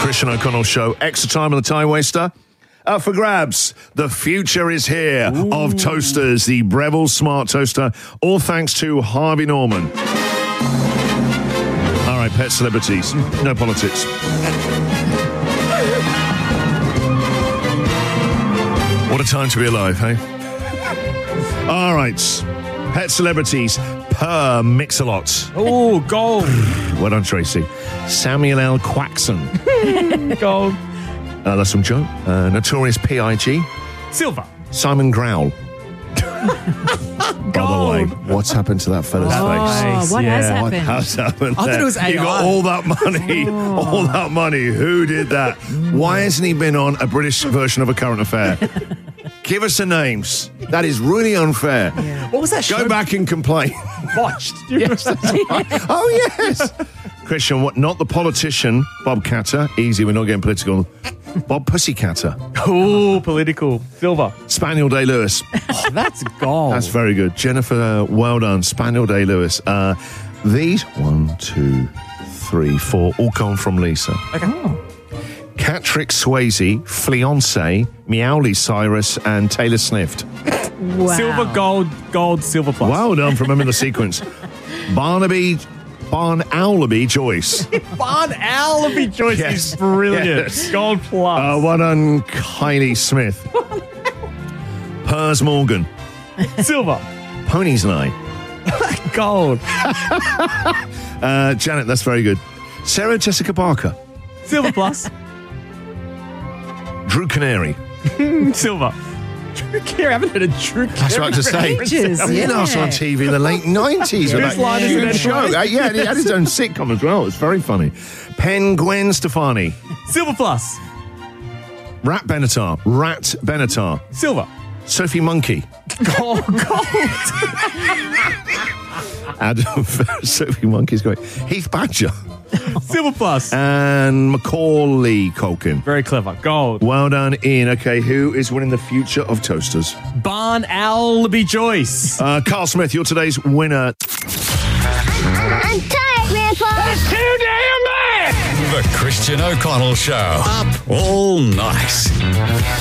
Christian O'Connell Show. Extra time on the Time Waster. Up for grabs. The future is here of toasters, the Breville Smart Toaster, all thanks to Harvey Norman. All right, pet celebrities. No politics. What a time to be alive, hey? All right. Pet celebrities per Mix-a-Lot. Oh, gold. Well done, Tracy. Samuel L. Quaxon. Gold. That's from Joe. Notorious P.I.G. Silver. Simon Growell. By the way, what's happened to that fella's face? What has What happened? has happened I thought there? it was He got AI. all that money. All that money. Who did that? Why hasn't he been on a British version of A Current Affair? Give us the names. That is really unfair. What was that show? Go back and complain. Botched. Yes, that's right. Oh, yes. Christian, what? Not the politician, Bob Catter. Easy, we're not getting political. Bob Pussycatter. Oh, political. Silver. Spaniel Day-Lewis. Oh, that's gold. That's very good. Jennifer, well done. Spaniel Day-Lewis. These, 1, 2, 3, 4, all come from Lisa. Okay. Catrick Swayze, Fleonce, Meowly Cyrus, and Taylor Swift. Wow. Silver, gold, silver plus. Well done for remembering the sequence. Barnaby Joyce. Barn Allaby Joyce Yes. is brilliant. Yes. Gold plus. Well done, Kylie Smith. Piers Morgan. Silver. Pony's Eye. Gold. Janet, that's very good. Sarah Jessica Parker. Silver plus. Drew Canary. Silver. Drew Carey. I haven't heard of Drew Carey. That's what I was to say. Ages, He yeah. was on TV in the late 90s. with Whose that line is it huge then, show. Brian? Yeah, he had his own sitcom as well. It's very funny. Gwen Stefani. Silver plus. Rat Benatar. Silver. Sophie Monkey. Gold. Adam Sophie Monkey's great. Heath Badger. Silver plus. And Macaulay Culkin. Very clever. Gold. Well done, Ian. Okay, who is winning the future of toasters? Barn Allaby Joyce. Carl Smith, you're today's winner. I'm tired, Grandpa. The Christian O'Connell Show. Up all night.